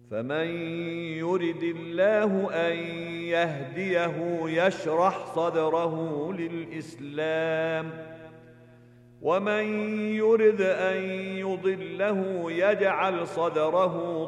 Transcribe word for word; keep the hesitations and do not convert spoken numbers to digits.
فمن يرد الله أن يهديه يشرح صدره للإسلام، ومن يرد أن يضله يجعل صدره